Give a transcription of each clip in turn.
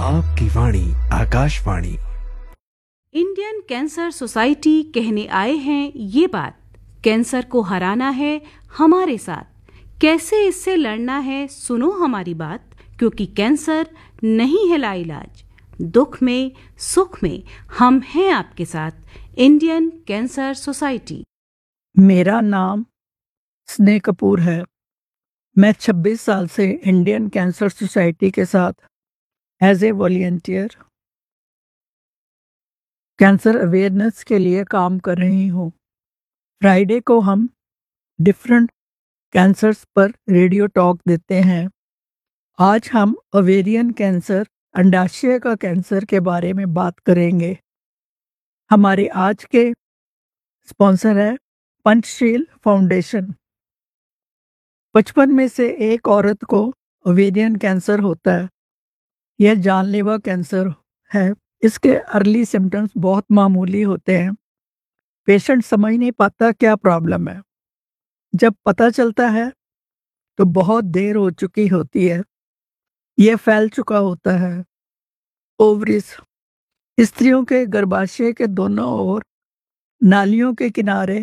आपकी वाणी Akashvani. Indian cancer society कहने आए हैं ये बात, कैंसर को हराना है हमारे साथ, कैसे इससे लड़ना है सुनो हमारी बात, क्योंकि कैंसर नहीं है लाइलाज, दुख में सुख में हम हैं आपके साथ। Indian cancer society. मेरा नाम स्नेह कपूर है। मैं 26 साल से इंडियन कैंसर सोसाइटी के साथ as a volunteer cancer awareness के लिए काम कर रही हूँ। फ्राइडे को हम डिफरेंट कैंसर्स पर रेडियो टॉक देते हैं। आज हम ओवेरियन कैंसर, अंडाशय का कैंसर के बारे में बात करेंगे। हमारे आज के स्पॉन्सर है पंचशील फाउंडेशन। 55 में से एक औरत को ओवेरियन कैंसर होता है। यह जानलेवा कैंसर है। इसके अर्ली सिम्टम्स बहुत मामूली होते हैं। पेशेंट समझ नहीं पाता क्या प्रॉब्लम है। जब पता चलता है तो बहुत देर हो चुकी होती है। यह फैल चुका होता है। ओवरीज, स्त्रियों के गर्भाशय के दोनों ओर नालियों के किनारे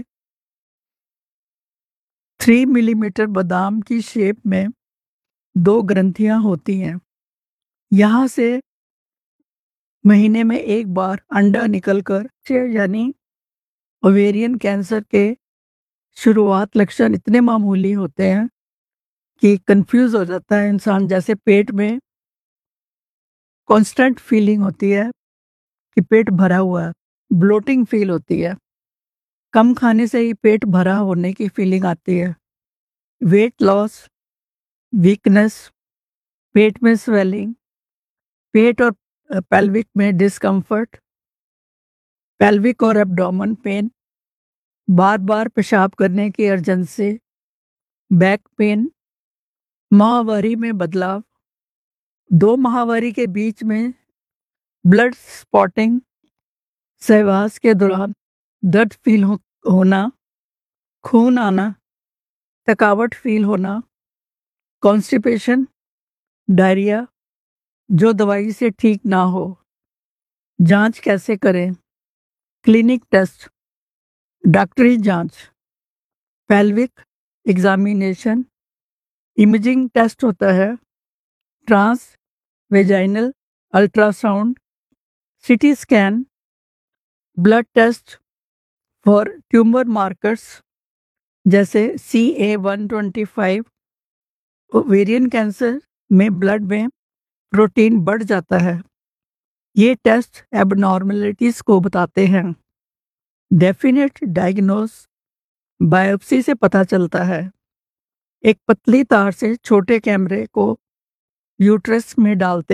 3 मिलीमीटर बादाम की शेप में 2 ग्रंथियां होती हैं। यहाँ से महीने में एक बार अंडा निकलकर, यानी ओवेरियन कैंसर के शुरुआत लक्षण इतने मामूली होते हैं कि कंफ्यूज हो जाता है इंसान। जैसे पेट में कांस्टेंट फीलिंग होती है कि पेट भरा हुआ है, ब्लोटिंग फील होती है, कम खाने से ही पेट भरा होने की फीलिंग आती है, वेट लॉस, वीकनेस, पेट में स्वेलिंग, पेट और पेल्विक में डिस्कम्फर्ट, पेल्विक और एब्डोमेन पेन, बार बार पेशाब करने की अर्जेंसी, बैक पेन, माहवारी में बदलाव, 2 माहवारी के बीच में ब्लड स्पॉटिंग, सहवास के दौरान दर्द फील होना, खून आना, थकावट फील होना, कॉन्स्टिपेशन, डायरिया जो दवाई से ठीक ना हो। जांच कैसे करें? क्लिनिक टेस्ट, डॉक्टरी जांच, पेल्विक एग्जामिनेशन, इमेजिंग टेस्ट होता है, trans vaginal ultrasound, CT scan, blood test for tumour markers जैसे CA-125। ओवेरियन कैंसर में ब्लड में प्रोटीन बढ़ जाता है। ये टेस्ट एबनॉर्मलिटीज को बताते हैं। डेफिनेट डायग्नोस बायोप्सी से पता चलता है। एक पतली तार से छोटे कैमरे को यूट्रस में डालते